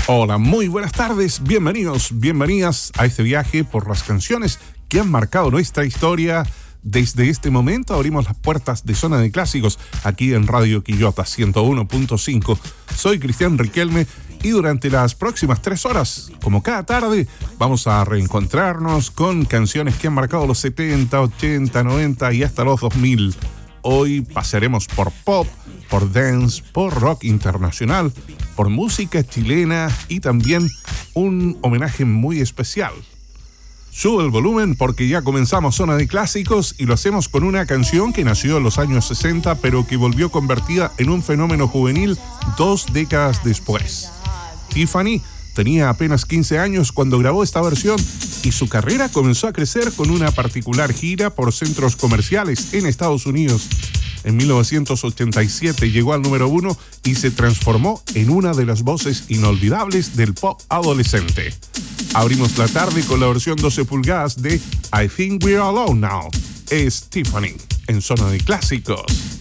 Hola, muy buenas tardes, bienvenidos, bienvenidas a este viaje por las canciones que han marcado nuestra historia. Desde este momento abrimos las puertas de Zona de Clásicos aquí en Radio Quillota 101.5. Soy Cristian Riquelme y durante las próximas 3 horas, como cada tarde, vamos a reencontrarnos con canciones que han marcado los 70, 80, 90 y hasta los 2000. Hoy pasaremos por pop, por dance, por rock internacional, por música chilena y también un homenaje muy especial. Sube el volumen porque ya comenzamos Zona de Clásicos y lo hacemos con una canción que nació en los años 60 pero que volvió convertida en un fenómeno juvenil 2 décadas después. Tiffany tenía apenas 15 años cuando grabó esta versión y su carrera comenzó a crecer con una particular gira por centros comerciales en Estados Unidos. En 1987 llegó al número 1 y se transformó en una de las voces inolvidables del pop adolescente. Abrimos la tarde con la versión 12 pulgadas de I Think We're Alone Now. Es Tiffany en Zona de Clásicos.